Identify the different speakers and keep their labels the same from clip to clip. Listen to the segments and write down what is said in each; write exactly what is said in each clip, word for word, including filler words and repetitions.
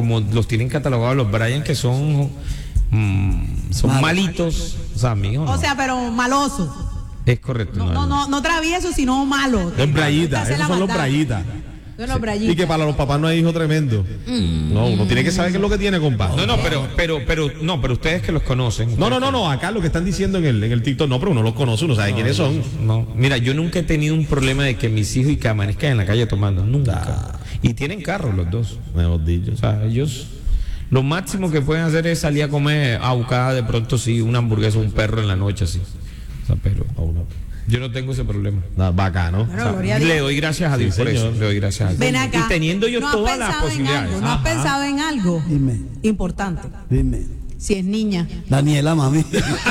Speaker 1: como los tienen catalogados los Brian, que son, mm, son Mal. malitos. O sea, amigos.
Speaker 2: No. O sea, pero malosos.
Speaker 1: Es correcto.
Speaker 2: No, no, no, no traviesos, sino malos.
Speaker 3: Es brayita, esos son los brayitas. Sí. Y que para los papás no hay hijo tremendo. Mm. No, uno tiene que saber qué es lo que tiene, compadre.
Speaker 1: No, no, pero, pero, pero, no, pero ustedes que los conocen.
Speaker 3: No, no, no, no, acá lo que están diciendo en el, en el TikTok, no, pero uno los conoce, uno sabe no, quiénes son.
Speaker 1: No, mira, yo nunca he tenido un problema de que mis hijos y que amanezcan en la calle tomando, nunca. Ah. Y tienen carro los dos.
Speaker 3: Mejor dicho.
Speaker 1: O sea, ellos, lo máximo que pueden hacer es salir a comer a buscar de pronto sí una hamburguesa o un perro en la noche, así. O sea, pero a una. Yo no tengo ese problema.
Speaker 3: No, bacano.
Speaker 1: Bueno, o sea, le doy gracias a Dios sí, por eso. Le doy gracias a Dios.
Speaker 2: Ven acá.
Speaker 1: Y teniendo yo
Speaker 2: ¿No
Speaker 1: todas las posibilidades.
Speaker 2: ¿No has Ajá. pensado en algo?
Speaker 4: Dime.
Speaker 2: Importante.
Speaker 4: Dime.
Speaker 2: Si es niña.
Speaker 4: Daniela, mami.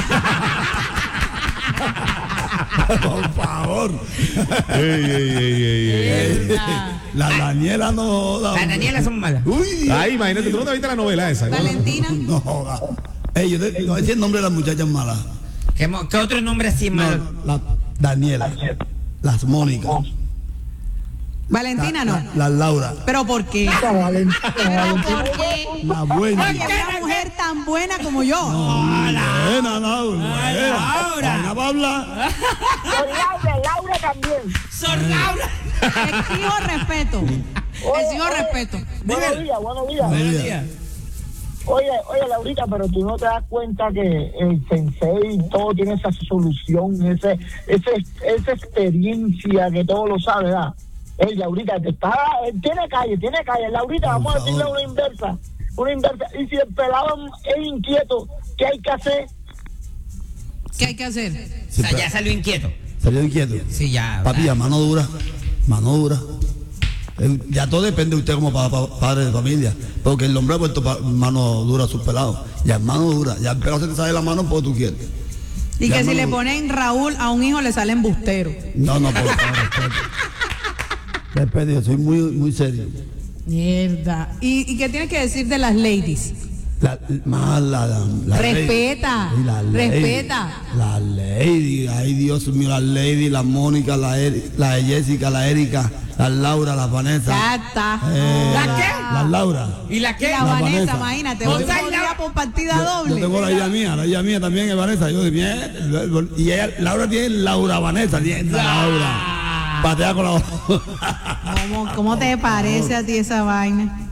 Speaker 4: Por favor.
Speaker 3: Ey, ey, ey, ey, ey.
Speaker 4: La Daniela no.
Speaker 1: Las Danielas son malas.
Speaker 4: Uy.
Speaker 3: Ay, imagínate, tú no te viste la novela esa.
Speaker 2: Valentina.
Speaker 4: No joda. Ey, yo te voy a decir el nombre de las muchachas malas.
Speaker 1: ¿Qué, ¿Qué otro nombre así malo?
Speaker 4: No, la Daniela. Las Mónica.
Speaker 2: Valentina no.
Speaker 4: La, la Laura.
Speaker 2: ¿Pero por qué?
Speaker 4: ¿Pero por
Speaker 2: qué?
Speaker 4: La buena.
Speaker 2: Porque una mujer tan buena como yo.
Speaker 4: No, buena, Laura. Laura. Buena para hablar.
Speaker 5: Son Laura, Laura también.
Speaker 2: Son Laura. Exijo respeto. Exijo respeto.
Speaker 5: Buenos días, buenos días.
Speaker 4: Buenos días.
Speaker 5: Oye, oye, Laurita, pero tú no te das cuenta que el sensei todo tiene esa solución, ese, ese, esa experiencia que todo lo sabe, ¿verdad? Ey, Laurita, te está, tiene calle, tiene calle. Laurita, vamos a decirle una inversa, una inversa. Y si el pelado es inquieto, ¿qué hay que hacer?
Speaker 2: ¿Qué hay que hacer?
Speaker 1: Sí, o sea, ya salió inquieto.
Speaker 4: Salió inquieto.
Speaker 1: Sí, ya.
Speaker 4: Papi, ya mano dura, mano dura. Ya todo depende de usted como pa, pa, padre de familia, porque el hombre ha puesto pa, mano dura a sus pelados, ya es mano dura, ya el pelado se te sale la mano porque tú quieres.
Speaker 2: Y
Speaker 4: ya
Speaker 2: que si le
Speaker 4: dura.
Speaker 2: ponen Raúl a un hijo le sale embustero.
Speaker 4: No, no, por favor, respeto. Respeto, soy muy, muy serio.
Speaker 2: Mierda. ¿Y, y qué tienes que decir de las ladies?
Speaker 4: La, más la, la, la
Speaker 2: respeta,
Speaker 4: lady, la
Speaker 2: respeta.
Speaker 4: La lady, ay Dios mío, la lady, la Mónica, la, Eri, la Jessica, la Erika, la Laura, la Vanessa.
Speaker 2: Ya está.
Speaker 4: Eh,
Speaker 1: ¿La qué?
Speaker 4: La Laura.
Speaker 1: ¿Y la qué?
Speaker 2: Y la,
Speaker 4: la
Speaker 2: Vanessa,
Speaker 4: Vanessa.
Speaker 2: Imagínate,
Speaker 4: No,
Speaker 2: un
Speaker 4: yo,
Speaker 2: día por partida
Speaker 4: yo,
Speaker 2: doble.
Speaker 4: Yo tengo la hija mía, la hija mía también es Vanessa. Yo de bien, y ella, Laura tiene Laura Vanessa, tiene Laura. Patea con la otra.
Speaker 2: ¿Cómo, ¿Cómo te parece a ti esa vaina?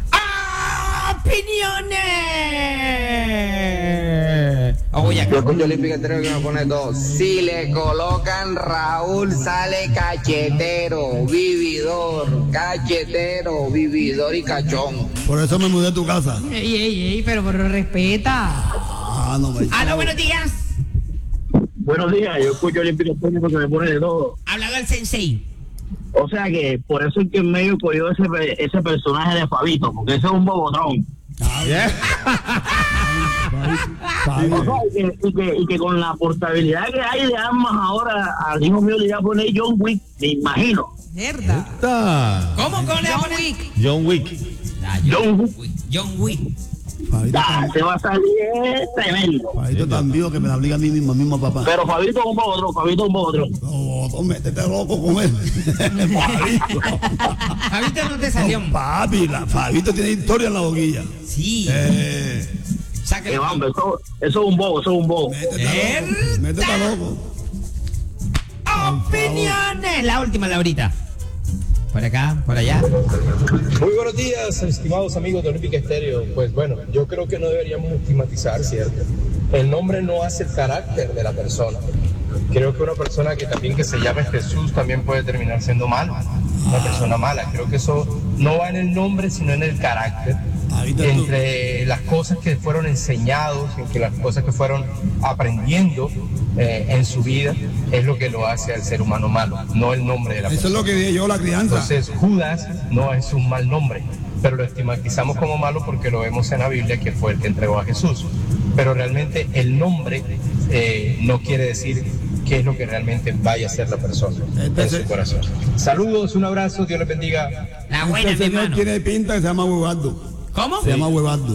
Speaker 1: ¡Opiniones! Oh, ya.
Speaker 6: Yo escucho Limpio Quintero que me pone dos. Si le colocan Raúl, sale cachetero, vividor, cachetero, vividor y cachón.
Speaker 4: Por eso me mudé a tu casa.
Speaker 2: Ey, ey, ey, pero, pero respeta.
Speaker 4: Ah, no me.
Speaker 1: ¡Aló, buenos días!
Speaker 5: Buenos días, yo escucho Limpio Quintero porque me pone de todo.
Speaker 1: Hablado el sensei.
Speaker 5: O sea que por eso es que en medio cogió ese, ese personaje de Fabito, porque ese es un bobotrón.
Speaker 4: Yeah.
Speaker 5: O sea, y, que, y, que, y que con la portabilidad que hay de armas ahora, al hijo mío le iba a poner John Wick, me imagino.
Speaker 2: Mierda.
Speaker 1: ¿Cómo? ¿Cómo le va a
Speaker 2: John
Speaker 1: poner?
Speaker 2: Wick.
Speaker 3: John Wick.
Speaker 1: Ah,
Speaker 5: John
Speaker 1: Wick. John Wick.
Speaker 4: Fabito,
Speaker 5: Ya, se va a salir es tremendo.
Speaker 4: Fabito tan vivo que me la obliga a mí mismo, mismo papá.
Speaker 5: Pero Fabito es un bobotrón, Fabito es un bobotrón.
Speaker 4: No, no, métete loco con él. Fabito.
Speaker 1: Fabito no te salió.
Speaker 4: No, papi, la, Fabito tiene historia en la boquilla.
Speaker 1: Sí.
Speaker 4: Eh,
Speaker 5: Que vamos, eso, eso es un bobo, eso es un bobo.
Speaker 4: métete loco. Métete loco.
Speaker 1: Opiniones. La última, Laurita. Por acá, por allá.
Speaker 7: Muy buenos días, estimados amigos de Olímpica Estéreo. Pues bueno, yo creo que no deberíamos estigmatizar, ¿cierto? El nombre no hace el carácter de la persona. Creo que una persona que también que se llame Jesús también puede terminar siendo malo, una persona mala. Creo que eso no va en el nombre, sino en el carácter. Entre las cosas que fueron enseñados, entre las cosas que fueron aprendiendo eh, en su vida, es lo que lo hace al ser humano malo, no el nombre de la persona.
Speaker 4: Eso es lo que dije yo, la crianza.
Speaker 7: Entonces Judas no es un mal nombre, pero lo estigmatizamos como malo porque lo vemos en la Biblia que fue el que entregó a Jesús. Pero realmente el nombre eh, no quiere decir qué es lo que realmente vaya a ser la persona en su corazón. Saludos, un abrazo, Dios les bendiga.
Speaker 1: La buena,
Speaker 4: este
Speaker 1: mi
Speaker 4: señor
Speaker 1: hermano.
Speaker 4: tiene pinta que se llama Huevardo.
Speaker 1: ¿Cómo?
Speaker 4: Se llama Huevardo.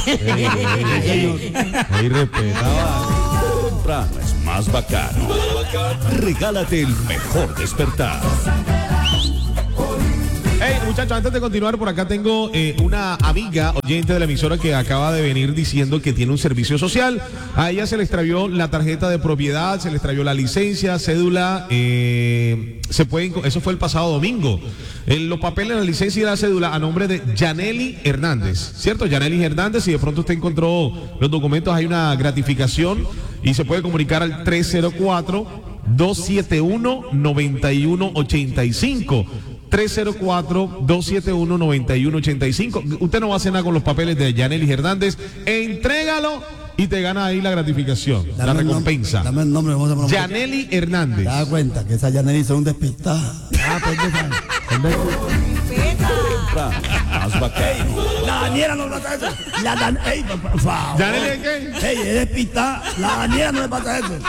Speaker 3: Ahí respetaba.
Speaker 8: Temprano es más bacano. Regálate el mejor despertar.
Speaker 3: Hey, muchachos, antes de continuar, por acá tengo eh, una amiga oyente de la emisora que acaba de venir diciendo que tiene un servicio social. A ella se le extravió la tarjeta de propiedad, se le extravió la licencia, cédula. Eh, se pueden, eso fue el pasado domingo. En los papeles, la licencia y la cédula a nombre de Yaneli Hernández, ¿cierto? Yaneli Hernández, si de pronto usted encontró los documentos, hay una gratificación y se puede comunicar al tres cero cuatro, dos siete uno, nueve uno ocho cinco. tres cero cuatro, dos siete uno, nueve uno ocho cinco. Usted no va a hacer nada con los papeles de Yaneli Hernández. Entrégalo y te gana ahí la gratificación,
Speaker 4: Dame
Speaker 3: la
Speaker 4: el
Speaker 3: recompensa.
Speaker 4: nom- Dame el nombre. Vamos a poner-
Speaker 3: Yaneli Hernández.
Speaker 4: ¿Te das cuenta que esa Yaneli son un despistado? Ah, pues
Speaker 8: Más bacano.
Speaker 4: La Daniela no le pasa eso. La Dan... Ey, por favor.
Speaker 3: ¿Yaneli qué?
Speaker 4: Ey, es despistada. La Daniela no le pasa eso.